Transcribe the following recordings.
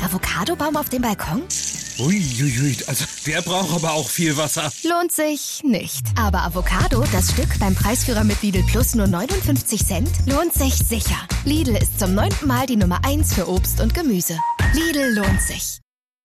Avocadobaum auf dem Balkon? Uiuiui, also der braucht aber auch viel Wasser. Lohnt sich nicht. Aber Avocado, das Stück beim Preisführer mit Lidl Plus nur 59 Cent, lohnt sich sicher. Lidl ist zum 9. Mal die Nummer 1 für Obst und Gemüse. Lidl lohnt sich.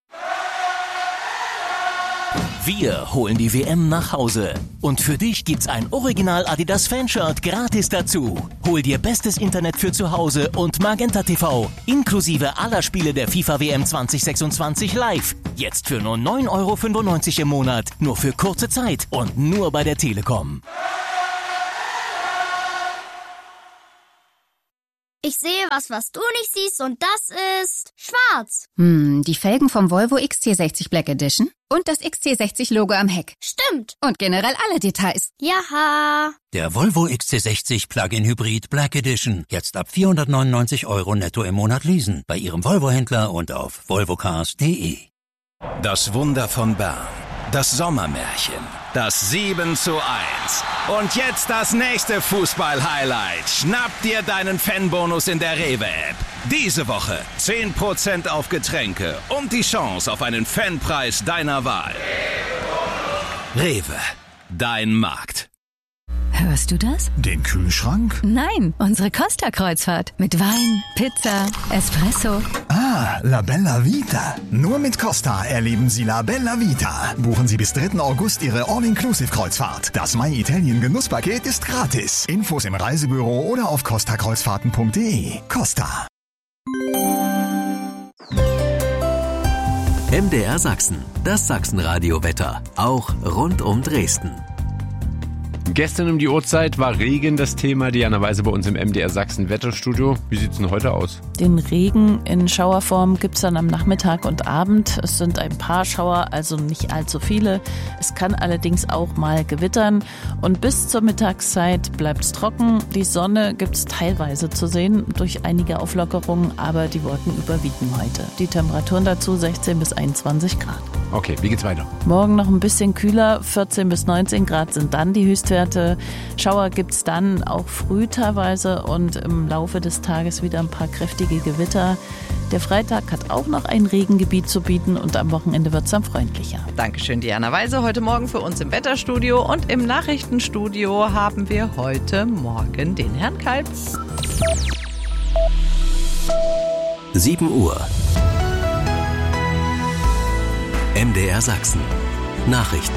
Wir holen die WM nach Hause. Und für dich gibt's ein Original Adidas Fanshirt gratis dazu. Hol dir bestes Internet für zu Hause und Magenta TV. Inklusive aller Spiele der FIFA WM 2026 live. Jetzt für nur 9,95 € im Monat. Nur für kurze Zeit und nur bei der Telekom. Ich sehe was du nicht siehst und das ist schwarz. Die Felgen vom Volvo XC60 Black Edition und das XC60-Logo am Heck. Stimmt. Und generell alle Details. Jaha. Der Volvo XC60 Plug-in Hybrid Black Edition. Jetzt ab 499 € netto im Monat leasen. Bei Ihrem Volvo-Händler und auf volvocars.de. Das Wunder von Bern. Das Sommermärchen. Das 7:1. Und jetzt das nächste Fußball-Highlight. Schnapp dir deinen Fanbonus in der Rewe-App. Diese Woche 10% auf Getränke und die Chance auf einen Fanpreis deiner Wahl. Rewe. Dein Markt. Hörst du das? Den Kühlschrank? Nein, unsere Costa-Kreuzfahrt. Mit Wein, Pizza, Espresso. Ah, La Bella Vita. Nur mit Costa erleben Sie La Bella Vita. Buchen Sie bis 3. August Ihre All-Inclusive-Kreuzfahrt. Das My Italien Genusspaket ist gratis. Infos im Reisebüro oder auf costakreuzfahrten.de. Costa. MDR Sachsen, das Sachsenradio-Wetter. Auch rund um Dresden. Gestern um die Uhrzeit war Regen das Thema. Diana Weise bei uns im MDR Sachsen Wetterstudio. Wie sieht's denn heute aus? Den Regen in Schauerform gibt's dann am Nachmittag und Abend. Es sind ein paar Schauer, also nicht allzu viele. Es kann allerdings auch mal gewittern. Und bis zur Mittagszeit bleibt's trocken. Die Sonne gibt's teilweise zu sehen durch einige Auflockerungen, aber die Wolken überwiegen heute. Die Temperaturen dazu 16 bis 21 Grad. Okay, wie geht's weiter? Morgen noch ein bisschen kühler, 14 bis 19 Grad sind dann die Höchstwerte. Schauer gibt's dann auch früh teilweise und im Laufe des Tages wieder ein paar kräftige Gewitter. Der Freitag hat auch noch ein Regengebiet zu bieten und am Wochenende wird's dann freundlicher. Dankeschön, Diana Weise. Heute Morgen für uns im Wetterstudio und im Nachrichtenstudio haben wir heute Morgen den Herrn Kalb. 7 Uhr. MDR Sachsen. Nachrichten.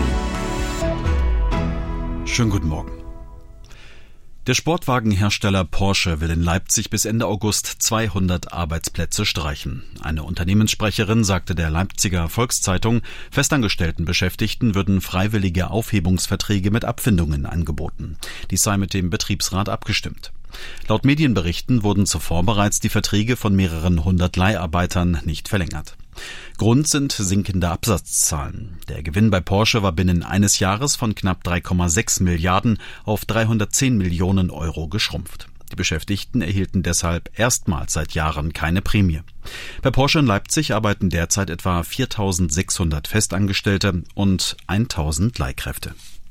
Schönen guten Morgen. Der Sportwagenhersteller Porsche will in Leipzig bis Ende August 200 Arbeitsplätze streichen. Eine Unternehmenssprecherin sagte der Leipziger Volkszeitung, festangestellten Beschäftigten würden freiwillige Aufhebungsverträge mit Abfindungen angeboten. Dies sei mit dem Betriebsrat abgestimmt. Laut Medienberichten wurden zuvor bereits die Verträge von mehreren hundert Leiharbeitern nicht verlängert. Grund sind sinkende Absatzzahlen. Der Gewinn bei Porsche war binnen eines Jahres von knapp 3,6 Milliarden auf 310 Millionen Euro geschrumpft. Die Beschäftigten erhielten deshalb erstmals seit Jahren keine Prämie. Bei Porsche in Leipzig arbeiten derzeit etwa 4.600 Festangestellte und 1.000 Leihkräfte.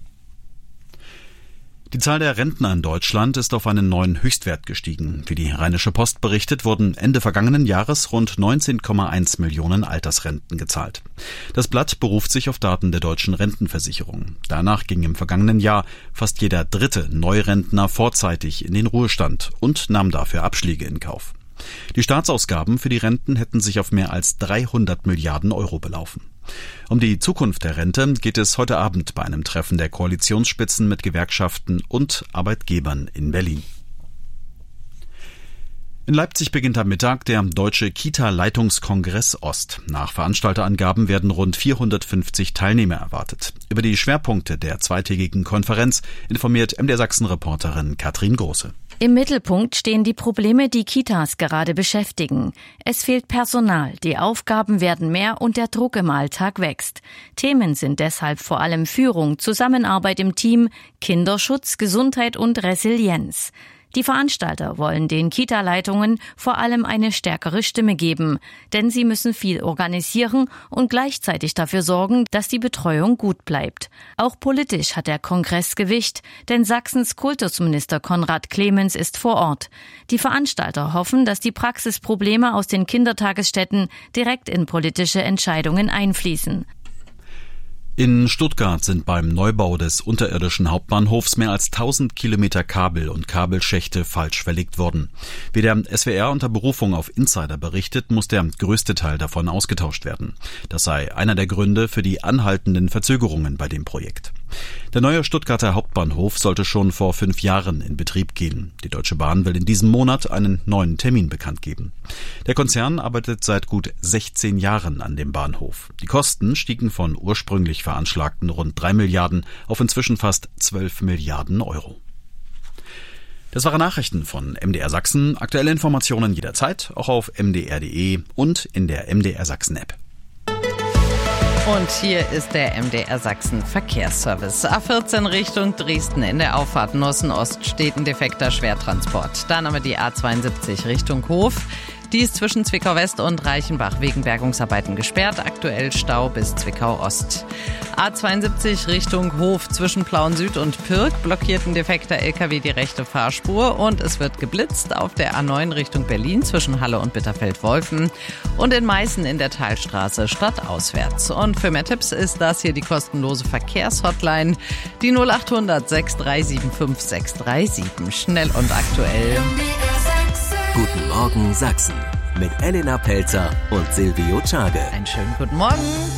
Die Zahl der Rentner in Deutschland ist auf einen neuen Höchstwert gestiegen. Wie die Rheinische Post berichtet, wurden Ende vergangenen Jahres rund 19,1 Millionen Altersrenten gezahlt. Das Blatt beruft sich auf Daten der Deutschen Rentenversicherung. Danach ging im vergangenen Jahr fast jeder dritte Neurentner vorzeitig in den Ruhestand und nahm dafür Abschläge in Kauf. Die Staatsausgaben für die Renten hätten sich auf mehr als 300 Milliarden Euro belaufen. Um die Zukunft der Rente geht es heute Abend bei einem Treffen der Koalitionsspitzen mit Gewerkschaften und Arbeitgebern in Berlin. In Leipzig beginnt am Mittag der Deutsche Kita-Leitungskongress Ost. Nach Veranstalterangaben werden rund 450 Teilnehmer erwartet. Über die Schwerpunkte der zweitägigen Konferenz informiert MDR Sachsen-Reporterin Katrin Große. Im Mittelpunkt stehen die Probleme, die Kitas gerade beschäftigen. Es fehlt Personal, die Aufgaben werden mehr und der Druck im Alltag wächst. Themen sind deshalb vor allem Führung, Zusammenarbeit im Team, Kinderschutz, Gesundheit und Resilienz. Die Veranstalter wollen den Kita-Leitungen vor allem eine stärkere Stimme geben, denn sie müssen viel organisieren und gleichzeitig dafür sorgen, dass die Betreuung gut bleibt. Auch politisch hat der Kongress Gewicht, denn Sachsens Kultusminister Konrad Clemens ist vor Ort. Die Veranstalter hoffen, dass die Praxisprobleme aus den Kindertagesstätten direkt in politische Entscheidungen einfließen. In Stuttgart sind beim Neubau des unterirdischen Hauptbahnhofs mehr als 1000 Kilometer Kabel und Kabelschächte falsch verlegt worden. Wie der SWR unter Berufung auf Insider berichtet, muss der größte Teil davon ausgetauscht werden. Das sei einer der Gründe für die anhaltenden Verzögerungen bei dem Projekt. Der neue Stuttgarter Hauptbahnhof sollte schon vor 5 Jahren in Betrieb gehen. Die Deutsche Bahn will in diesem Monat einen neuen Termin bekannt geben. Der Konzern arbeitet seit gut 16 Jahren an dem Bahnhof. Die Kosten stiegen von ursprünglich veranschlagten rund 3 Milliarden auf inzwischen fast 12 Milliarden Euro. Das waren Nachrichten von MDR Sachsen. Aktuelle Informationen jederzeit, auch auf mdr.de und in der MDR Sachsen App. Und hier ist der MDR Sachsen Verkehrsservice. A14 Richtung Dresden in der Auffahrt Nossen-Ost steht ein defekter Schwertransport. Dann haben wir die A72 Richtung Hof. Die ist zwischen Zwickau-West und Reichenbach wegen Bergungsarbeiten gesperrt. Aktuell Stau bis Zwickau-Ost. A72 Richtung Hof zwischen Plauen-Süd und Pirk blockiert ein defekter LKW die rechte Fahrspur und es wird geblitzt auf der A9 Richtung Berlin zwischen Halle und Bitterfeld-Wolfen und in Meißen in der Teilstraße stadtauswärts. Und für mehr Tipps ist das hier die kostenlose Verkehrshotline, die 0800 6375 637. Schnell und aktuell. Guten Morgen Sachsen mit Elena Pelzer und Silvio Czage. Einen schönen guten Morgen.